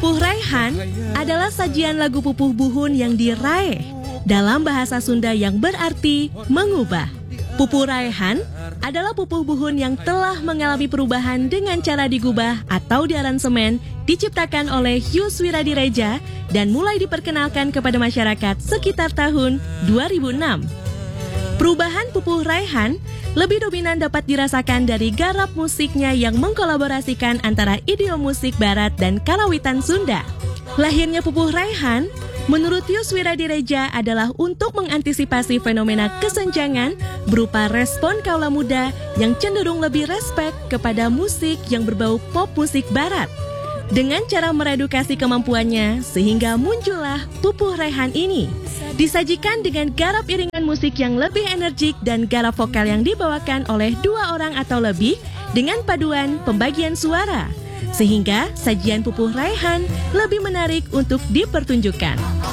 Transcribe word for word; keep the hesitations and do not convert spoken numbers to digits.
Pupuh Raihan adalah sajian lagu Pupuh Buhun yang diraih dalam bahasa Sunda yang berarti mengubah. Pupuh Raihan adalah pupuh buhun yang telah mengalami perubahan dengan cara digubah atau diaransemen diciptakan oleh Yus Wiradireja dan mulai diperkenalkan kepada masyarakat sekitar tahun dua ribu enam. Perubahan Pupuh Raihan lebih dominan dapat dirasakan dari garap musiknya yang mengkolaborasikan antara idiom musik barat dan karawitan Sunda. Lahirnya Pupuh Raihan menurut Yus Wiradireja adalah untuk mengantisipasi fenomena kesenjangan berupa respon kaula muda yang cenderung lebih respek kepada musik yang berbau pop musik barat. Dengan cara meredukasi kemampuannya sehingga muncullah Pupuh Raihan ini. Disajikan dengan garap iringan musik yang lebih energik dan garap vokal yang dibawakan oleh dua orang atau lebih dengan paduan pembagian suara. Sehingga sajian Pupuh Raihan lebih menarik untuk dipertunjukkan.